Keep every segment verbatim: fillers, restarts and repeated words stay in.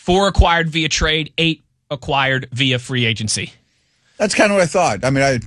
Four acquired via trade, eight acquired via free agency. That's kind of what I thought. I mean, I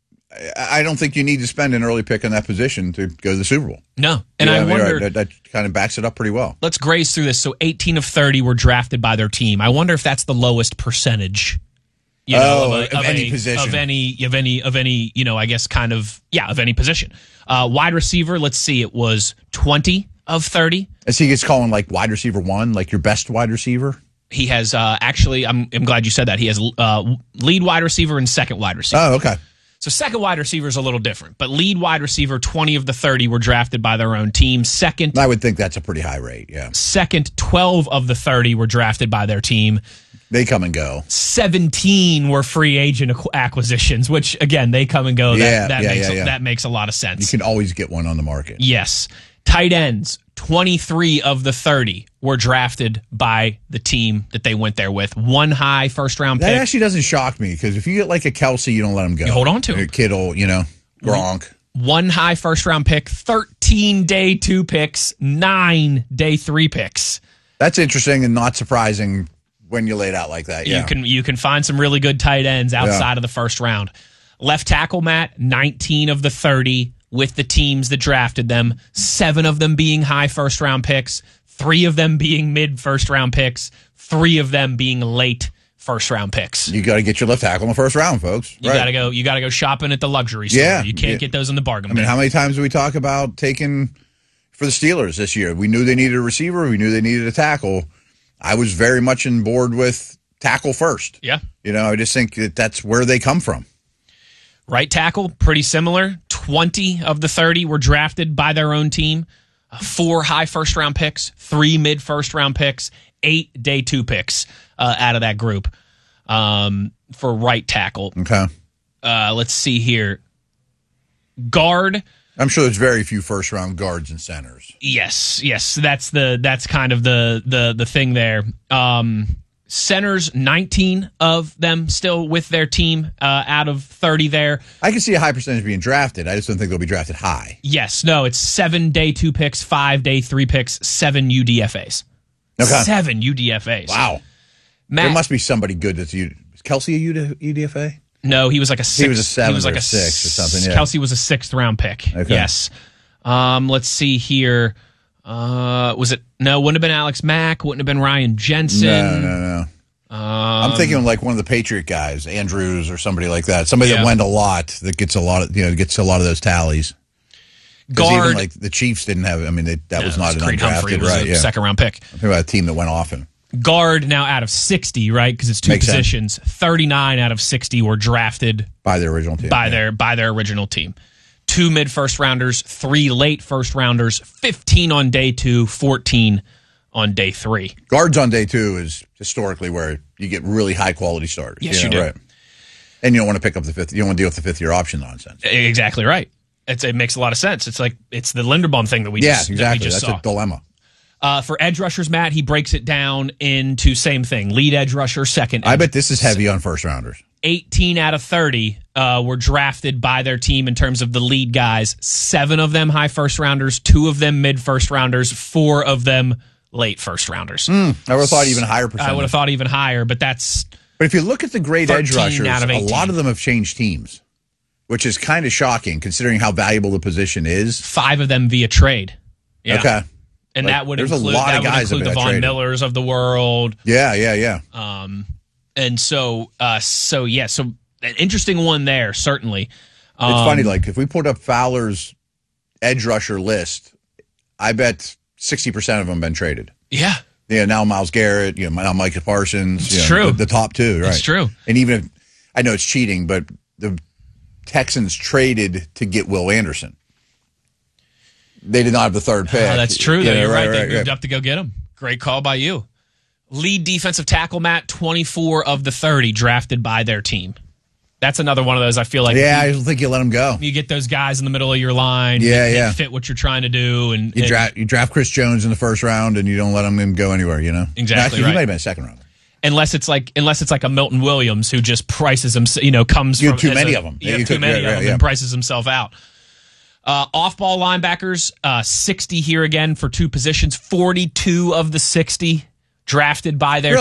I don't think you need to spend an early pick in that position to go to the Super Bowl. No. And yeah, I, I mean, wonder... right, that, that kind of backs it up pretty well. Let's graze through this. So eighteen of thirty were drafted by their team. I wonder if that's the lowest percentage, you know, oh, of, a, of, of any a, position. Of any, of any, of any, you know, I guess kind of, yeah, of any position. Uh, wide receiver, let's see, it was twenty of thirty. As he gets calling like wide receiver one, like your best wide receiver? He has uh, actually, I'm, I'm glad you said that. He has uh, lead wide receiver and second wide receiver. Oh, okay. So second wide receiver is a little different, but lead wide receiver, twenty of the thirty were drafted by their own team. Second, I would think that's a pretty high rate, yeah. Second, twelve of the thirty were drafted by their team. They come and go. seventeen were free agent acquisitions, which, again, they come and go. That, yeah, that, yeah, makes, yeah, yeah. that makes a lot of sense. You can always get one on the market. Yes. Tight ends, twenty-three of the thirty were drafted by the team that they went there with. One high first-round pick. That actually doesn't shock me, because if you get like a Kelsey, you don't let him go. You hold on to him. Kittle, you know, Gronk. One high first-round pick, thirteen day two picks, nine day three picks. That's interesting and not surprising when you lay it out like that. Yeah. You can you can find some really good tight ends outside yeah. of the first round. Left tackle, Matt, nineteen of the thirty with the teams that drafted them, seven of them being high first-round picks, three of them being mid-first-round picks, three of them being late first-round picks. You got to get your left tackle in the first round, folks. You right. got to go. You got to go shopping at the luxury store. Yeah, You can't yeah. get those in the bargain I mean, bin. how many times do we talk about taking for the Steelers this year? We knew they needed a receiver. We knew they needed a tackle. I was very much on board with tackle first. Yeah. You know, I just think that that's where they come from. Right tackle, pretty similar. twenty of the thirty were drafted by their own team. Uh, four high first-round picks, three mid-first-round picks, eight day two picks uh, out of that group um, for right tackle. Okay. Uh, let's see here. Guard. I'm sure there's very few first-round guards and centers. Yes, yes, that's the that's kind of the the the thing there. Um, centers, nineteen of them still with their team uh, out of thirty there. I can see a high percentage being drafted. I just don't think they'll be drafted high. Yes, no, it's seven day two picks, five day three picks, seven U D F As. Okay. Seven U D F As. Wow. Matt, there must be somebody good that's U. Is Kelsey a U D F A? No, he was like a six. He was a seven he was like or a six or something. Yeah. Kelsey was a sixth round pick. Okay. Yes. Um, let's see here. Uh, was it? No, wouldn't have been Alex Mack. Wouldn't have been Ryan Jensen. No, no, no. Um, I'm thinking of like one of the Patriot guys, Andrews or somebody like that. Somebody Yeah. that went a lot, that gets a lot of, you know, gets a lot of those tallies. 'Cause Guard. even like the Chiefs didn't have. I mean, they, that No, was it not an Creed Humphrey. undrafted, It was right? a Yeah. second round pick. I'm thinking about a team that went off and Guard now out of sixty, right? Because it's two Makes sense. positions. thirty-nine out of sixty were drafted by their original team. by yeah. their by their original team. Two mid first rounders, three late first rounders, fifteen on day two, fourteen on day three. Guards on day two is historically where you get really high quality starters. Yes, you, know, you do. Right. And you don't want to pick up the fifth. You don't want to deal with the fifth year option nonsense. Exactly right. It's, it makes a lot of sense. It's like it's the Linderbaum thing that we Yeah, just, that exactly. we just That's saw. a dilemma. Uh, for edge rushers, Matt, he breaks it down into same thing. Lead edge rusher, second. I edge. bet this is heavy on first rounders. eighteen out of thirty uh, were drafted by their team in terms of the lead guys. Seven of them high first rounders, two of them mid first rounders, four of them late first rounders. Mm, I would have thought even higher percentage. I would have thought even higher, but that's But if you look at the great edge thirteen rushers, out of a eighteen. lot of them have changed teams, which is kind of shocking considering how valuable the position is. five of them via trade. Yeah. Okay. And Like, that would there's a include, lot that of would guys that include the have been Von traded. Millers of the world. Yeah, yeah, yeah. Um, and so, uh, so yeah, so an interesting one there, certainly. Um, It's funny, like if we put up Fowler's edge rusher list, I bet sixty percent of them have been traded. Yeah. Yeah, now Myles Garrett, you know, now Micah Parsons. It's you know, true. The, the top two, right? It's true. And even if, I know it's cheating, but the Texans traded to get Will Anderson. They did not have the third pick. Oh, that's true, though. Yeah, You're right. right, They right, moved right. up to go get him. Great call by you. Lead defensive tackle, Matt, twenty-four of the thirty drafted by their team. That's another one of those I feel like Yeah, you, I don't think you let him go. you get those guys in the middle of your line Yeah, that, yeah. that fit what you're trying to do. And, You and draft you draft Chris Jones in the first round, and you don't let him go anywhere. You know Exactly Actually, right. He might have been a second round. unless it's like unless it's like a Milton Williams who just prices him, you know, comes You from have too as many a- of 'em. You Yeah, have you too could- many yeah, of yeah, them yeah. and prices himself out. Uh, off-ball linebackers, uh, sixty here again for two positions. forty-two of the sixty drafted by their